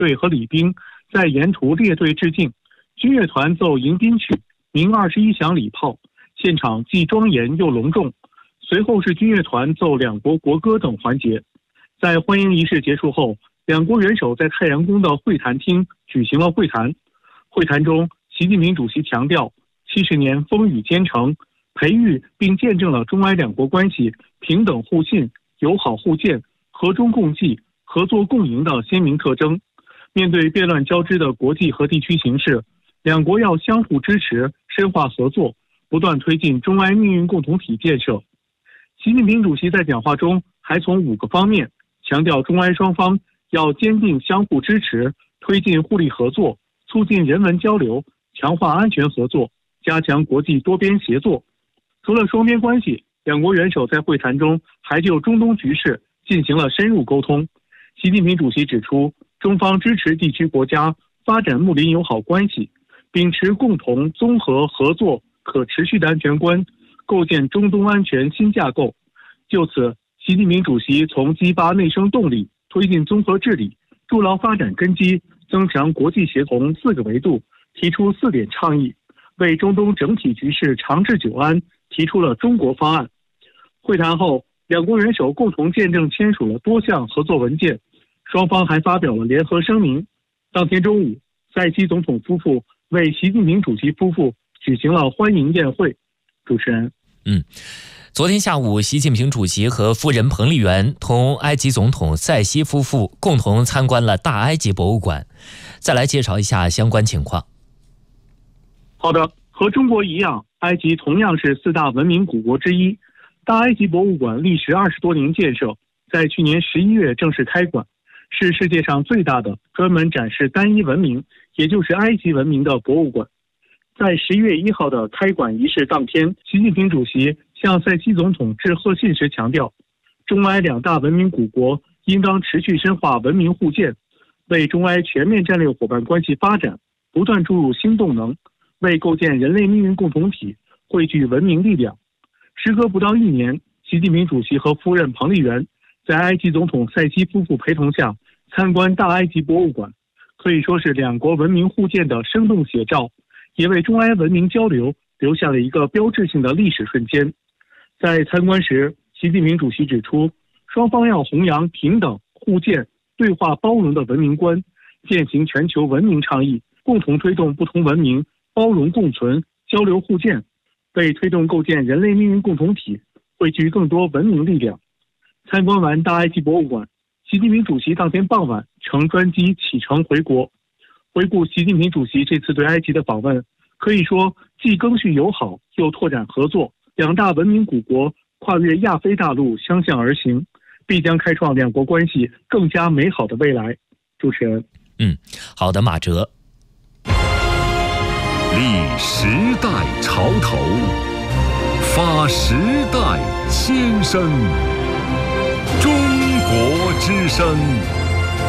队和礼兵在沿途列队致敬，军乐团奏迎宾曲，鸣21响礼炮，现场既庄严又隆重。随后是军乐团奏两国国歌等环节。在欢迎仪式结束后，两国元首在太阳宫的会谈厅举行了会谈。会谈中，习近平主席强调，70年风雨兼程，培育并见证了中埃两国关系平等互信、友好互鉴、和衷共济、合作共赢的鲜明特征。面对变乱交织的国际和地区形势，两国要相互支持，深化合作，不断推进中埃命运共同体建设。习近平主席在讲话中还从5个方面强调，中埃双方要坚定相互支持，推进互利合作，促进人文交流，强化安全合作，加强国际多边协作。除了双边关系，两国元首在会谈中还就中东局势进行了深入沟通。习近平主席指出，中方支持地区国家发展睦邻友好关系，秉持共同、综合、合作、可持续的安全观，构建中东安全新架构。就此，习近平主席从激发内生动力、推进综合治理、筑牢发展根基、增强国际协同4个维度提出4点倡议，为中东整体局势长治久安提出了中国方案。会谈后，两国元首共同见证签署了多项合作文件，双方还发表了联合声明。当天中午，塞西总统夫妇为习近平主席夫妇举行了欢迎宴会。主持人。 昨天下午，习近平主席和夫人彭丽媛同埃及总统塞西夫妇共同参观了大埃及博物馆。再来介绍一下相关情况。 好的，和中国一样，埃及同样是4大文明古国之一。大埃及博物馆历时20多年建设，在去年11月正式开馆，是世界上最大的专门展示单一文明，也就是埃及文明的博物馆。在11月1号的开馆仪式当天，习近平主席向塞西总统致贺信时强调，中埃2大文明古国应当持续深化文明互鉴，为中埃全面战略伙伴关系发展不断注入新动能，为构建人类命运共同体汇聚文明力量。时隔不到1年，习近平主席和夫人彭丽媛在埃及总统塞西夫妇陪同下参观大埃及博物馆，可以说是两国文明互鉴的生动写照，也为中埃文明交流留下了一个标志性的历史瞬间。在参观时，习近平主席指出，双方要弘扬平等、互鉴、对话包容的文明观，践行全球文明倡议，共同推动不同文明包容共存、交流互鉴，为推动构建人类命运共同体汇聚更多文明力量。参观完大埃及博物馆，习近平主席当天傍晚乘专机启程回国。回顾习近平主席这次对埃及的访问，可以说既更续友好，又拓展合作，2大文明古国跨越亚非大陆相向而行，必将开创两国关系更加美好的未来。主持人。 好的，马哲。 立时代潮头，发时代先声，中国之声。